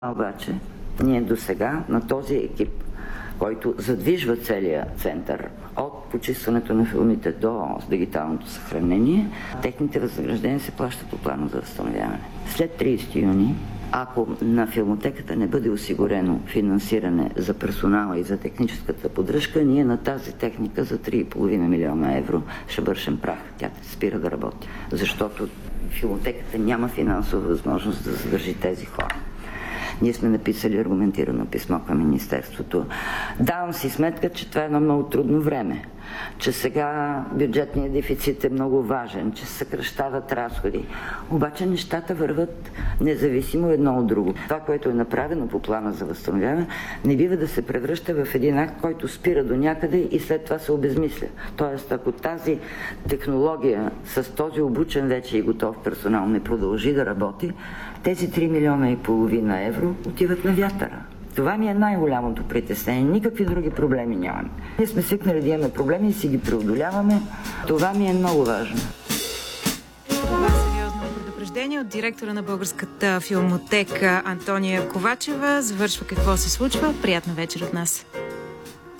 Обаче, ние до сега на този екип, който задвижва целия център от почистването на филмите до дигиталното съхранение, техните възнаграждения се плащат по плана за възстановяване. След 30 юни, ако на филмотеката не бъде осигурено финансиране за персонала и за техническата поддръжка, ние на тази техника за 3,5 милиона евро ще бършем прах. Тя спира да работи, защото филмотеката няма финансова възможност да задържи тези хора. Ние сме написали аргументирано писмо към Министерството. Давам си сметка, че това е едно много трудно време, че сега бюджетният дефицит е много важен, че се съкращават разходи. Обаче нещата върват независимо едно от друго. Това, което е направено по плана за възстановяване, не бива да се превръща в един акт, който спира до някъде и след това се обезмисля. Тоест, ако тази технология с този обучен вече и готов персонал не продължи да работи, тези 3,5 милиона евро отиват на вятъра. Това ми е най-голямото притеснение. Никакви други проблеми нямаме. Ние сме свикнали да имаме проблеми и си ги преодоляваме. Това ми е много важно. Това е сериозно предупреждение от директора на Българската филмотека Антония Ковачева. Завършва какво се случва. Приятна вечер от нас.